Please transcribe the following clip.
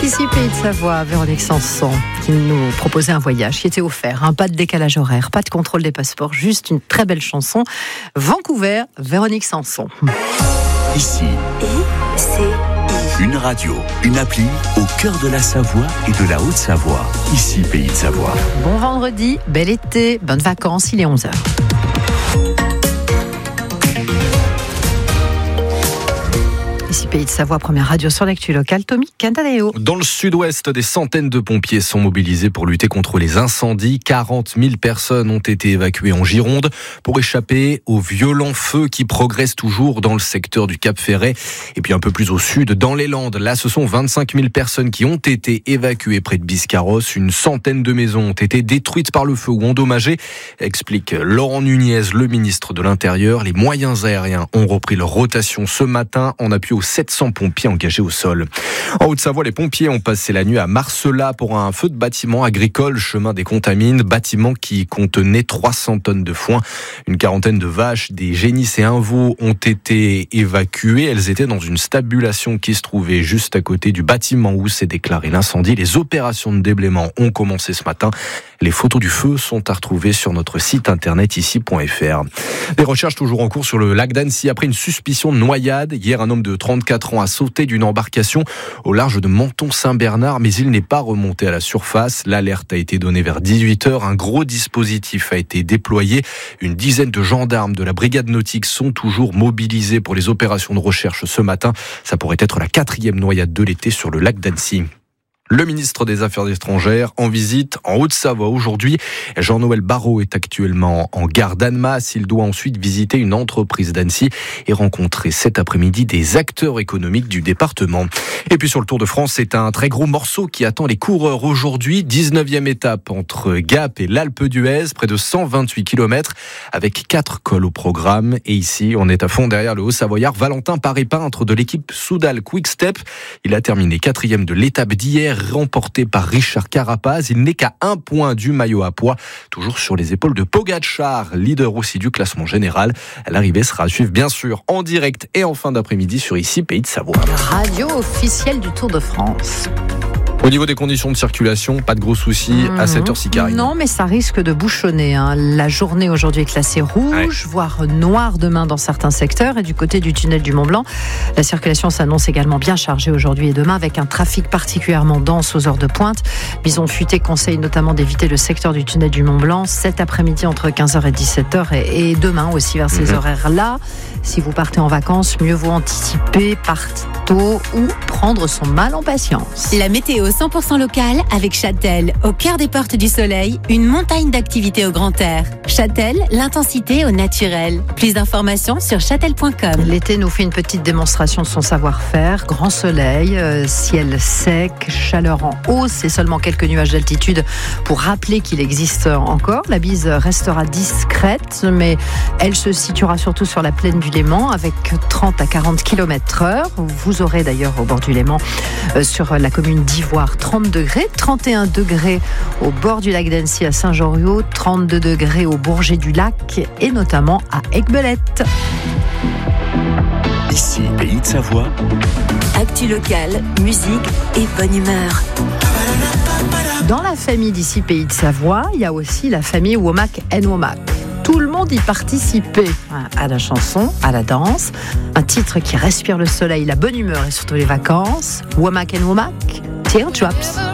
Ici, Pays de Savoie, Véronique Sanson, qui nous proposait un voyage qui était offert. Pas de décalage horaire, pas de contrôle des passeports, juste une très belle chanson. Vancouver, Véronique Sanson. Ici, une radio, une appli au cœur de la Savoie et de la Haute-Savoie. Ici, Pays de Savoie. Bon vendredi, bel été, bonnes vacances, il est 11h. Ici Pays de Savoie, première radio sur l'actu locale, Tommy Cantaleo. Dans le sud-ouest, des centaines de pompiers sont mobilisés pour lutter contre les incendies. 40 000 personnes ont été évacuées en Gironde pour échapper aux violents feux qui progressent toujours dans le secteur du Cap-Ferret. Et puis un peu plus au sud, dans les Landes, là ce sont 25 000 personnes qui ont été évacuées près de Biscarrosse. Une centaine de maisons ont été détruites par le feu ou endommagées, explique Laurent Nunez, le ministre de l'Intérieur. Les moyens aériens ont repris leur rotation ce matin en appui aux 700 pompiers engagés au sol. En Haute-Savoie, les pompiers ont passé la nuit à Marcelas pour un feu de bâtiment agricole, chemin des Contamines, bâtiment qui contenait 300 tonnes de foin. Une quarantaine de vaches, des génisses et un veau ont été évacuées. Elles étaient dans une stabulation qui se trouvait juste à côté du bâtiment où s'est déclaré l'incendie. Les opérations de déblaiement ont commencé ce matin. Les photos du feu sont à retrouver sur notre site internet ici.fr. Des recherches toujours en cours sur le lac d'Annecy après une suspicion de noyade. Hier, un homme de 34 ans a sauté d'une embarcation au large de Menton-Saint-Bernard, mais il n'est pas remonté à la surface. L'alerte a été donnée vers 18h. Un gros dispositif a été déployé. Une dizaine de gendarmes de la brigade nautique sont toujours mobilisés pour les opérations de recherche ce matin. Ça pourrait être la 4e noyade de l'été sur le lac d'Annecy. Le ministre des Affaires étrangères en visite en Haute-Savoie aujourd'hui. Jean-Noël Barrot est actuellement en gare d'Annemasse. Il doit ensuite visiter une entreprise d'Annecy et rencontrer cet après-midi des acteurs économiques du département. Et puis sur le Tour de France, c'est un très gros morceau qui attend les coureurs aujourd'hui. 19e étape entre Gap et l'Alpe d'Huez, près de 128 km avec 4 cols au programme. Et ici, on est à fond derrière le Haut-Savoyard Valentin Paré-Peintre de l'équipe Soudal Quick Step. Il a terminé 4e de l'étape d'hier, remporté par Richard Carapaz. Il n'est qu'à 1 point du maillot à pois, toujours sur les épaules de Pogačar, leader aussi du classement général. L'arrivée sera à suivre bien sûr en direct et en fin d'après-midi sur Ici Pays de Savoie. Radio officielle du Tour de France. Au niveau des conditions de circulation, pas de gros soucis à cette heure-ci, Karine. Non, mais ça risque de bouchonner. La journée aujourd'hui est classée rouge, voire noire demain dans certains secteurs. Et du côté du tunnel du Mont-Blanc, la circulation s'annonce également bien chargée aujourd'hui et demain, avec un trafic particulièrement dense aux heures de pointe. Bison Futé conseille notamment d'éviter le secteur du tunnel du Mont-Blanc cet après-midi entre 15h et 17h et demain aussi vers ces horaires-là. Si vous partez en vacances, mieux vaut anticiper, partir tôt ou prendre son mal en patience. La météo 100% locale avec Châtel, au cœur des Portes du Soleil, une montagne d'activités au grand air. Châtel, l'intensité au naturel. Plus d'informations sur châtel.com. L'été nous fait une petite démonstration de son savoir-faire. Grand soleil, ciel sec, chaleur en hausse et seulement quelques nuages d'altitude pour rappeler qu'il existe encore. La bise restera discrète, mais elle se situera surtout sur la plaine du Léman avec 30 à 40 km/h. Vous aurez d'ailleurs au bord du Léman, sur la commune d'Ivoire, 30 degrés, 31 degrés au bord du lac d'Annecy à Saint-Joriot, 32 degrés au Bourget du Lac et notamment à Aiguebelette. Ici, Pays de Savoie. Actu locale, musique et bonne humeur. Dans la famille d'Ici Pays de Savoie, il y a aussi la famille Womack & Womack. Tout le monde y participait à la chanson, à la danse. Un titre qui respire le soleil, la bonne humeur et surtout les vacances. Womack & Womack, Teardrops.